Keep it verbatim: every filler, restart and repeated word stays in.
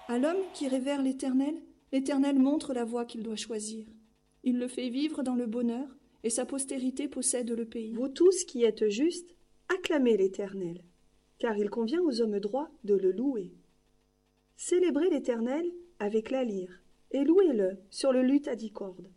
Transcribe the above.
À l'homme qui révère l'Éternel, l'Éternel montre la voie qu'il doit choisir. Il le fait vivre dans le bonheur, et sa postérité possède le pays. Vous tous qui êtes justes, acclamez l'Éternel, car il convient aux hommes droits de le louer. Célébrez l'Éternel avec la lyre, et louez-le sur le luth à dix cordes.